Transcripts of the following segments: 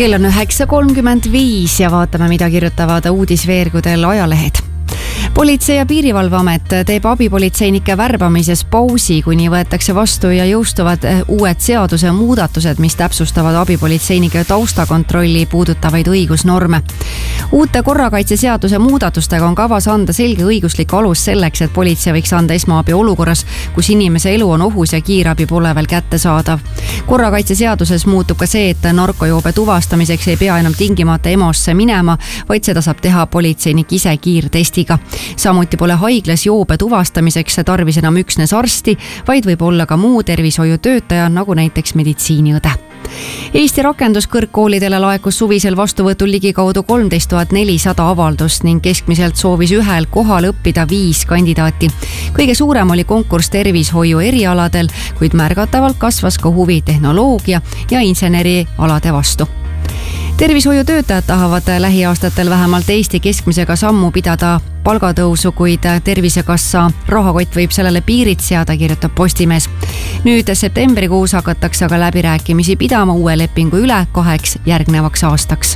Kell on 9.35 ja vaatame, mida kirjutavad uudisveergudel ajalehed. Politsei- ja Piirivalveamet teeb abipolitseinike värbamises pausi, kuni võetakse vastu ja jõustuvad uued seaduse muudatused, mis täpsustavad abipolitseinike taustakontrolli puudutavaid õigusnorme. Uute korrakaitseseaduse muudatustega on kavas anda selge õiguslik alus selleks, et politsei võiks anda esmaabi olukorras, kus inimese elu on ohus ja kiirabi pole veel kättesaadav. Korrakaitseseaduses muutub ka see, et narkojoobe tuvastamiseks ei pea enam tingimata EMO-sse minema, vaid seda saab teha politseinik ise kiirtestiga. Samuti pole haiglas joobe tuvastamiseks tarvis enam üksnes arsti, vaid võib olla ka muu tervishoiutöötaja, nagu näiteks meditsiiniõde. Eesti rakenduskõrgkoolidele laekus suvisel vastuvõtul ligikaudu 13 400 avaldust ning keskmiselt soovis ühel kohal õppida 5 kandidaati. Kõige suurem oli konkurss tervishoiu erialadel, kuid märgatavalt kasvas ka huvi tehnoloogia ja insenerialade vastu. Tervishoiutöötajad tahavad lähiaastatel vähemalt Eesti keskmisega sammu pidada palgatõusu, kuid Tervisekassa rahakott võib sellele piirid seada, kirjutab Postimees. Nüüd septembrikuus hakatakse aga läbirääkimisi pidama uue lepingu üle 2 järgnevaks aastaks.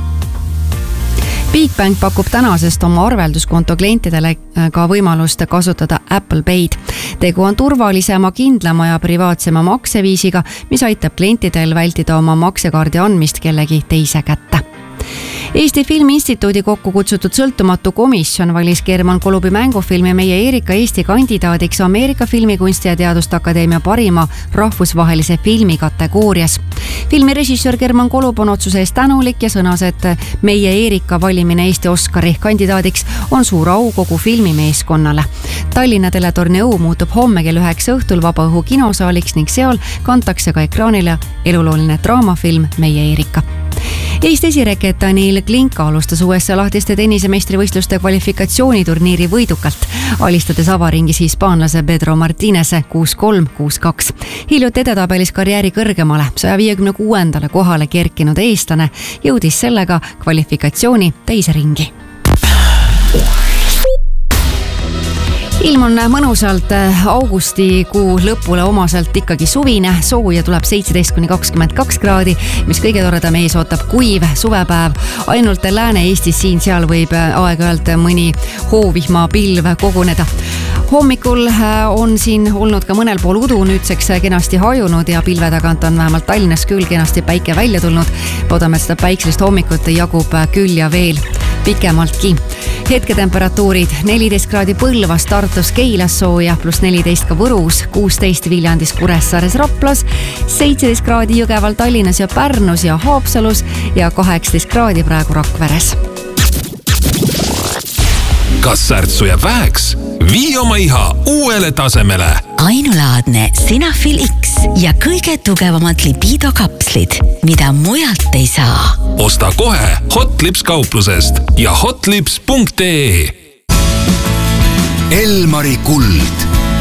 Bigbank pakub tänasest oma arvelduskonto klientidele ka võimalust kasutada Apple Pay'd. Tegu on turvalisema, kindlama ja privaatsema makseviisiga, mis aitab klientidel vältida oma maksekaardi andmist kellegi teise kätte. Eesti Filmiinstituudi kokku kutsutud sõltumatu komisjon valis German Kolubi mängufilmi Meie Eerika Eesti kandidaadiks Ameerika Filmikunsti ja Teaduste Akadeemia parima rahvusvahelise filmi kategoorias. Filmi režissöör German Kolub on otsuse eest tänulik ja sõnas, et Meie Eerika valimine Eesti Oscari kandidaadiks on suur au kogu filmimeeskonnale. Tallinna teletorni õu muutub homme kell 9 õhtul Vabaõhu kinosaaliks ning seal kantakse ka ekraanile elulooline draamafilm Meie Eerika. Eesti esireket Neil Klinka alustas USA lahtiste tennisemeistrivõistluste kvalifikatsiooniturniiri võidukalt, alistades avaringis hispaanlase Pedro Martinese 6-3, 6-2. Hiljuti edetabelis karjääri kõrgemale 156. kohale kerkinud eestlane jõudis sellega kvalifikatsiooni teise ringi. Ilm on mõnusalt augustikuu lõpule omaselt ikkagi suvine, sooja tuleb 17-22 kraadi, mis kõige toredam ees ootab kuiv suvepäev. Ainult Lääne-Eestis siin-seal võib aeg-ajalt mõni hoovihmapilv koguneda. Hommikul on siin olnud ka mõnel pool udu, nüüdseks kenasti hajunud ja pilve tagant on vähemalt Tallinnas küll kenasti päike välja tulnud. Loodame, et seda päikselist hommikut jagub küll ja veel pikemaltki. Hetketemperatuurid 14 kraadi Põlvas, Tartus, Keilas sooja, +14 ka Võrus, 16 Viljandis, Kuressaares, Raplas, 17 kraadi Jõgeval, Tallinnas ja Pärnus ja Haapsalus ja 18 kraadi praegu Rakveres. Kas särtsu jääb väheks? Vii oma iha uuele tasemele. Ainulaadne Sinafil X ja kõige tugevamad lipidokapslid, mida mujalt ei saa. Osta kohe Hotlips kauplusest ja hotlips.ee. Elmari kuld.